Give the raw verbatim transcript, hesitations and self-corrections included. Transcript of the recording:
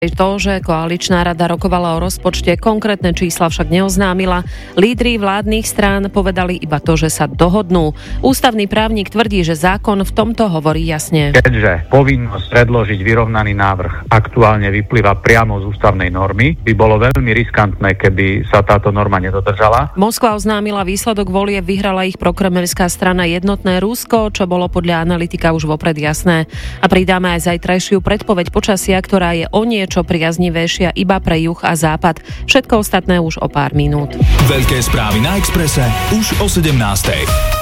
To, že koaličná rada rokovala o rozpočte, konkrétne čísla však neoznámila. Lídri vládnych strán povedali iba to, že sa dohodnú. Ústavný právnik tvrdí, že zákon v tomto hovorí jasne. Keďže povinnosť predložiť vyrovnaný návrh aktuálne vyplýva priamo z ústavnej normy, by bolo veľmi riskantné, keby sa táto norma nedodržala. Moskva oznámila výsledok volieb, vyhrala ich prokremelská strana Jednotné Rusko, čo bolo podľa analytika už vopred jasné. A pridáme aj zajtrajšiu predpoveď počasia, ktorá je o niečo čo priaznivejšia iba pre juh a západ. Všetko ostatné už o pár minút. Veľké správy na Expresse už o sedemnástej.